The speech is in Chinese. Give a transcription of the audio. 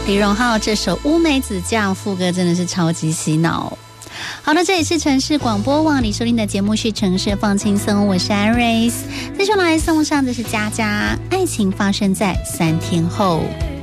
李荣浩这首《乌梅子酱》副歌真的是超级洗脑。好的，这里是城市广播网，你收听的节目是城市放轻松，我是安瑞斯。接下来送上的是佳佳，爱情发生在3天后。